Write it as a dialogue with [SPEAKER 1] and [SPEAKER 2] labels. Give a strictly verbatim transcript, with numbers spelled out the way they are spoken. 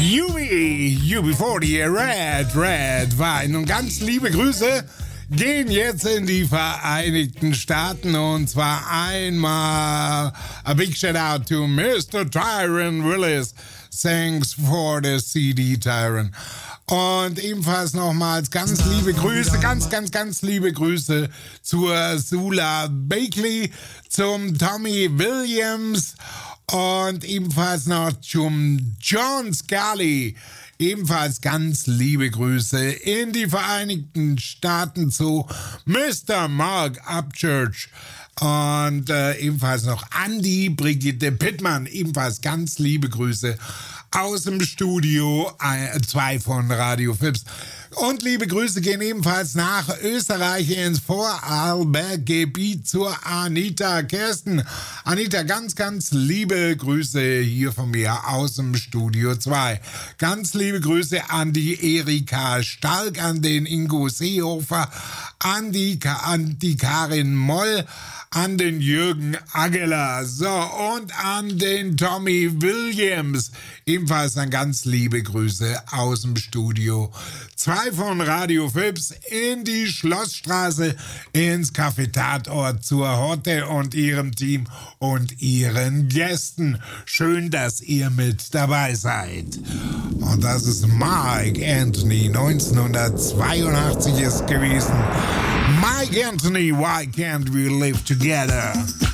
[SPEAKER 1] U B, U B vierzig, Red, Red Wine. Und ganz liebe Grüße gehen jetzt in die Vereinigten Staaten. Und zwar einmal a big shout out to Mister Tyron Willis. Thanks for the C D, Tyron. Und ebenfalls nochmals ganz liebe Grüße, ganz, ganz, ganz liebe Grüße zur Sula Bakley, zum Tommy Williams und ebenfalls noch zum John Scully. Ebenfalls ganz liebe Grüße in die Vereinigten Staaten zu Mister Mark Upchurch. Und äh, ebenfalls noch an die Brigitte Pittmann. Ebenfalls ganz liebe Grüße aus dem Studio zwei von Radio Fips. Und liebe Grüße gehen ebenfalls nach Österreich ins Vorarlberg-Gebiet zur Anita Kersten. Anita, ganz, ganz liebe Grüße hier von mir aus dem Studio zwei. Ganz liebe Grüße an die Erika Stalk, an den Ingo Seehofer, an die, an die Karin Moll, an den Jürgen Ageler, so, und an den Tommy Williams. Ebenfalls dann ganz liebe Grüße aus dem Studio zwei von Radio Fips in die Schlossstraße, ins Café Tatort zur Hotte und ihrem Team und ihren Gästen. Schön, dass ihr mit dabei seid. Und das ist Mike Anthony, neunzehnhundertzweiundachtzig ist gewesen. Mike Anthony, Why Can't We Live Together?